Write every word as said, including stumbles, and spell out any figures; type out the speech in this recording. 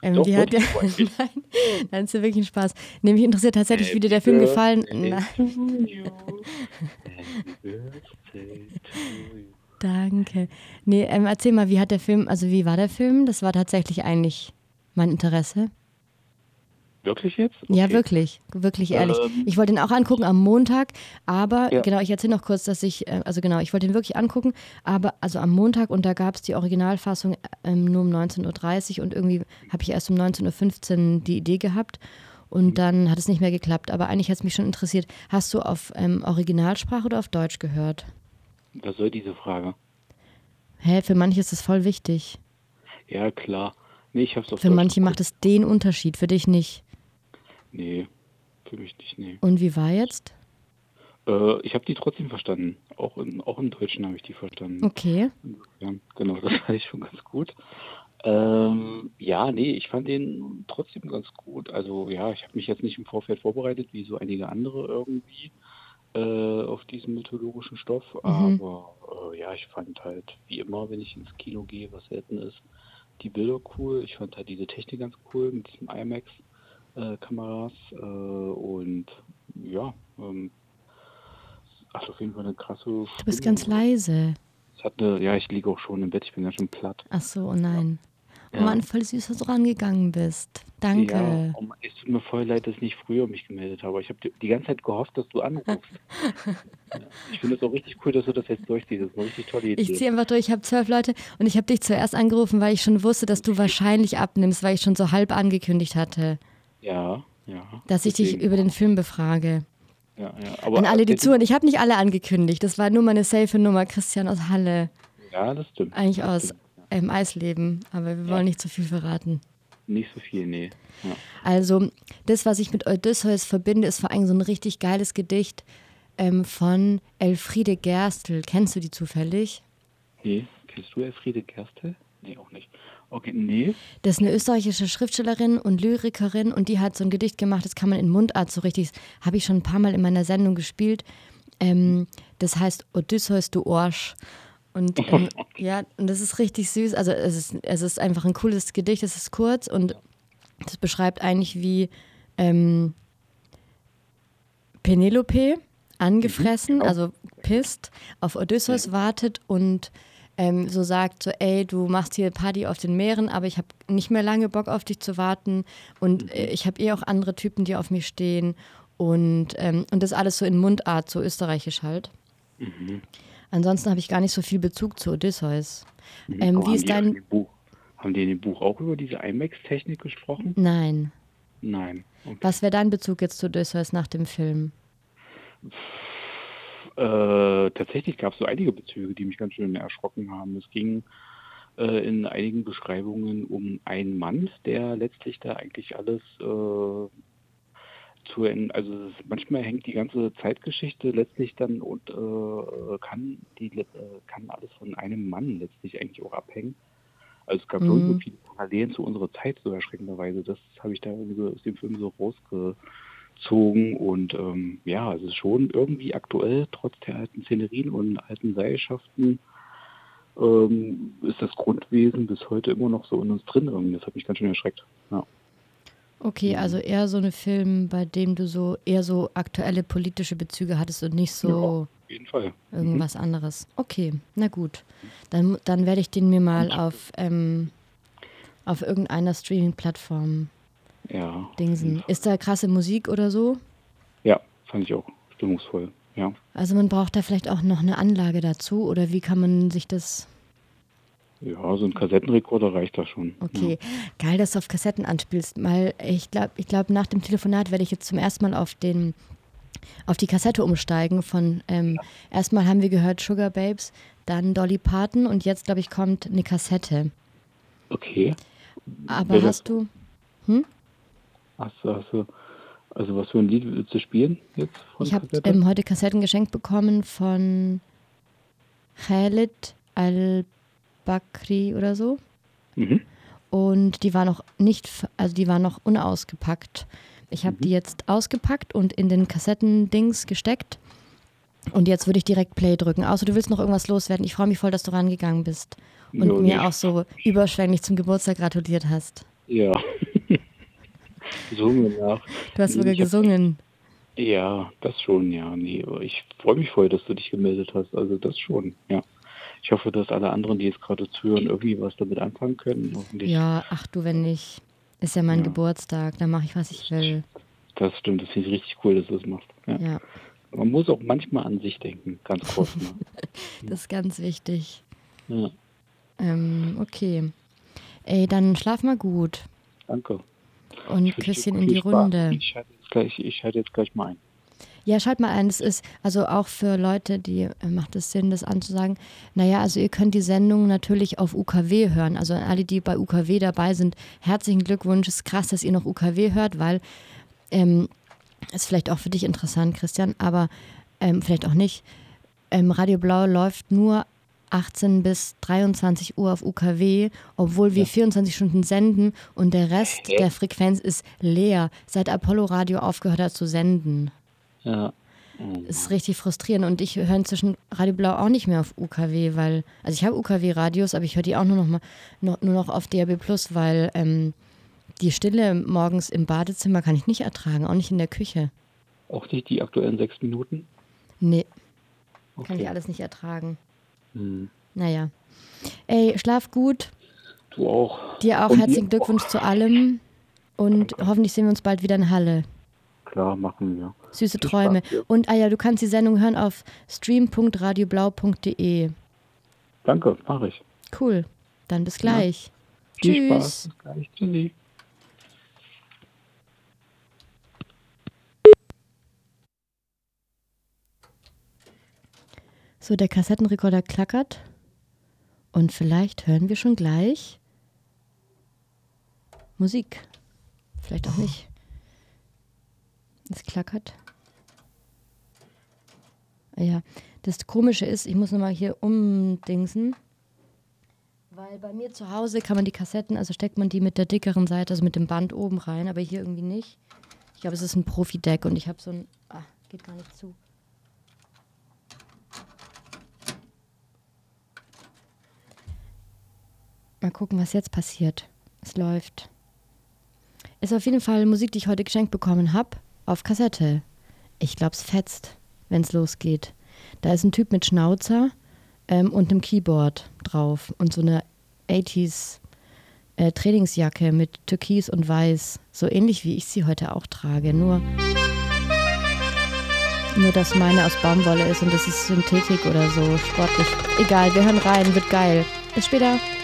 Ähm, Doch, wie hat wollte der, ich so eigentlich. nein, nein, ist ja wirklich ein Spaß. Nee, mich interessiert tatsächlich, wie dir Happy der Film gefallen. Birthday Na, to you. Happy Birthday to you. danke. Nee, ähm, erzähl mal, wie hat der Film, also wie war der Film? Das war tatsächlich eigentlich mein Interesse. Wirklich jetzt? Ja, Okay. wirklich, wirklich ehrlich. Ich Ähm, wollte ihn auch angucken am Montag, aber ja. genau, ich erzähle noch kurz, dass ich, äh, also genau, ich wollte ihn wirklich angucken, aber also am Montag und da gab es die Originalfassung ähm, nur um neunzehn Uhr dreißig und irgendwie habe ich erst um neunzehn Uhr fünfzehn die Idee gehabt und Mhm. dann hat es nicht mehr geklappt. Aber eigentlich hat es mich schon interessiert. Hast du auf ähm, Originalsprache oder auf Deutsch gehört? Was soll diese Frage? Hä, für manche ist das voll wichtig. Ja, klar. Nee, ich hab's auf Für Deutsch manche macht geguckt. es den Unterschied, für dich nicht. Nee, für mich nicht, nee. Und wie war jetzt? Äh, ich habe die trotzdem verstanden. Auch in, auch im Deutschen habe ich die verstanden. Okay. Insofern, genau, das fand ich schon ganz gut. Ähm, ja, nee, ich fand den trotzdem ganz gut. Also ja, ich habe mich jetzt nicht im Vorfeld vorbereitet, wie so einige andere irgendwie, äh, auf diesen mythologischen Stoff. Mhm. Aber äh, ja, ich fand halt, wie immer, wenn ich ins Kino gehe, was selten ist, die Bilder cool. Ich fand halt diese Technik ganz cool mit diesen IMAX-Kameras. Äh, und ja, ähm, hat auf jeden Fall eine krasse Du bist Stimmung. ganz leise. Es hat eine, ja, ich liege auch schon im Bett, ich bin ganz schön platt. Ach so, oh Ja. nein. Oh Ja, Mann, voll süß, dass du rangegangen bist. ja, Danke. oh Mann, es tut mir voll leid, dass ich nicht früher mich gemeldet habe. Ich habe die, die ganze Zeit gehofft, dass du anrufst. Ja. Ich finde es auch richtig cool, dass du das jetzt durchziehst. Das ist eine richtig tolle Ich Idee. ziehe einfach durch, ich habe zwölf Leute und ich habe dich zuerst angerufen, weil ich schon wusste, dass du wahrscheinlich abnimmst, weil ich schon so halb angekündigt hatte, Ja, ja, dass ich dich deswegen. über den Film befrage. Ja, ja, An aber alle, die erzähl du zuhören, mal. ich habe nicht alle angekündigt, das war nur meine safe Nummer, Christian aus Halle, Ja, das stimmt. eigentlich Das aus stimmt. Ja, ähm, Eisleben, aber wir ja, wollen nicht zu viel verraten. nicht so viel, nee. Ja. Also, das, was ich mit Odysseus verbinde, ist vor allem so ein richtig geiles Gedicht ähm, von Elfriede Gerstl. Kennst du die zufällig? Nee, kennst du Elfriede Gerstl? Nee, auch nicht. Okay, nee. Das ist eine österreichische Schriftstellerin und Lyrikerin und die hat so ein Gedicht gemacht, das kann man in Mundart so richtig, habe ich schon ein paar Mal in meiner Sendung gespielt. Ähm, das heißt Odysseus, du Arsch. Und ähm, ja, und das ist richtig süß. Also es ist, es ist einfach ein cooles Gedicht, es ist kurz und das beschreibt eigentlich, wie ähm, Penelope Mhm, angefressen, genau. also pisst, auf Ja. Odysseus wartet und ähm, so sagt so, ey, du machst hier Party auf den Meeren, aber ich habe nicht mehr lange Bock auf dich zu warten und äh, Mhm, ich habe eh auch andere Typen, die auf mich stehen und, ähm, und das alles so in Mundart, so österreichisch halt. mhm, Ansonsten habe ich gar nicht so viel Bezug zu Odysseus. mhm. Ähm, Aber wie haben ist die in dein... dem Buch, haben die in dem Buch auch über diese IMAX-Technik gesprochen? Nein. Nein. Okay. Was wäre dein Bezug jetzt zu Odysseus nach dem Film? Äh, tatsächlich gab es so einige Bezüge, die mich ganz schön erschrocken haben. Es ging äh, in einigen Beschreibungen um einen Mann, der letztlich da eigentlich alles äh, zu en- also es ist, manchmal hängt die ganze Zeitgeschichte letztlich dann und äh, kann die le- äh, kann alles von einem Mann letztlich eigentlich auch abhängen. Also es gab schon so Mhm. viele Parallelen zu unserer Zeit, so erschreckenderweise. Das habe ich da irgendwie so aus dem Film so rausgezogen. Und ähm, ja, es ist schon irgendwie aktuell, trotz der alten Szenerien und alten Seilschaften, ähm, ist das Grundwesen bis heute immer noch so in uns drin irgendwie. Das hat mich ganz schön erschreckt. Ja. Okay, also Mhm. eher so eine Film, bei dem du so eher so aktuelle politische Bezüge hattest und nicht Ja, auf so jeden Fall. Mhm. irgendwas anderes. Okay, na gut. Dann, dann werde ich den mir mal Und auf, ähm, auf irgendeiner Streaming-Plattform ja, auf jeden dingsen. Fall. Ist da krasse Musik oder so? Ja, fand ich auch stimmungsvoll. Ja. Also man braucht da vielleicht auch noch eine Anlage dazu oder wie kann man sich das... Ja, so ein Kassettenrekorder reicht da schon. Ja. Okay, geil, dass du auf Kassetten anspielst. Mal, ich glaube, ich glaub, nach dem Telefonat werde ich jetzt zum ersten Mal auf den auf die Kassette umsteigen von, ähm, erstmal haben wir gehört Sugar Babes, dann Dolly Parton und jetzt, glaube ich, kommt eine Kassette. Okay. Aber Welcher hast Song? du, hm? Hast du, hast du, also was für ein Lied willst du spielen jetzt von Ich habe Kassette? ähm, heute Kassetten geschenkt bekommen von Khaled Al-Bakri oder so Mhm. und die war noch nicht, f- also die war noch unausgepackt. Ich habe die Mhm. jetzt ausgepackt und in den Kassettendings gesteckt und jetzt würde ich direkt Play drücken. Außer du willst noch irgendwas loswerden. Ich freue mich voll, dass du rangegangen bist und Ja, nee, mir ich, auch so überschwänglich zum Geburtstag gratuliert hast. Ja, gesungen nach. Du hast Nee, sogar ich habe gesungen. ja, das schon, ja. Ne, aber ich freue mich voll, dass du dich gemeldet hast. Also das schon, ja. Ich hoffe, dass alle anderen, die jetzt gerade zuhören, irgendwie was damit anfangen können. Hoffentlich, Ja, ach du, wenn nicht. Ist ja mein ja. Geburtstag, da mache ich, was ich will. Das stimmt, das finde ich richtig cool, dass du das machst. Ja. Ja, Man muss auch manchmal an sich denken, ganz kurz mal. das ist ganz wichtig. Ja, Ähm, okay. Ey, dann schlaf mal gut. danke. Und Ich wünsche dir Küsschen in viel die Spaß. Runde. Ich schalte jetzt gleich, ich schalte jetzt gleich mal ein. Ja, schaut mal ein, es ist also auch für Leute, die äh, macht es Sinn, das anzusagen. Naja, also ihr könnt die Sendung natürlich auf U K W hören. Also an alle, die bei U K W dabei sind, herzlichen Glückwunsch. Es ist krass, dass ihr noch U K W hört, weil ähm, ist vielleicht auch für dich interessant, Christian, aber ähm, vielleicht auch nicht. Ähm, Radio Blau läuft nur achtzehn bis dreiundzwanzig Uhr auf U K W, obwohl wir Ja. vierundzwanzig Stunden senden und der Rest Hä? der Frequenz ist leer, seit Apollo Radio aufgehört hat zu senden. Ja. Oh Das ist Mann. richtig frustrierend und ich höre inzwischen Radio Blau auch nicht mehr auf U K W, weil, also ich habe U K W-Radios, aber ich höre die auch nur noch, mal, nur, nur noch auf D A B Plus, weil ähm, die Stille morgens im Badezimmer kann ich nicht ertragen, auch nicht in der Küche. Auch nicht die aktuellen sechs Minuten? Nee, kann ich Okay. alles nicht ertragen. Hm. Naja. Ey, schlaf gut. Du auch. Dir auch Und herzlichen dir Glückwunsch auch. zu allem und Danke. hoffentlich sehen wir uns bald wieder in Halle. Klar, machen wir. Süße Viel Träume. Spaß dir. Und ah ja, du kannst die Sendung hören auf stream punkt radioblau punkt de. Danke, mache ich. Cool. Dann bis Ja. gleich. Viel Spaß. Tschüss. Bis gleich. Tschüssi. So, der Kassettenrekorder klackert. Und vielleicht hören wir schon gleich Musik. Vielleicht auch nicht. Es klackert. Ja, das Komische ist, ich muss nochmal hier umdingsen. Weil bei mir zu Hause kann man die Kassetten, also steckt man die mit der dickeren Seite, also mit dem Band oben rein, aber hier irgendwie nicht. Ich glaube, es ist ein Profi-Deck und ich habe so ein... Ah, geht gar nicht zu. Mal gucken, was jetzt passiert. Es läuft. Ist auf jeden Fall Musik, die ich heute geschenkt bekommen habe, auf Kassette. Ich glaube, es fetzt, wenn es losgeht. Da ist ein Typ mit Schnauzer ähm, und einem Keyboard drauf und so eine achtziger äh, Trainingsjacke mit Türkis und Weiß. So ähnlich wie ich sie heute auch trage. Nur, nur dass meine aus Baumwolle ist und das ist Synthetik oder so, sportlich. Egal, wir hören rein, wird geil. Bis später.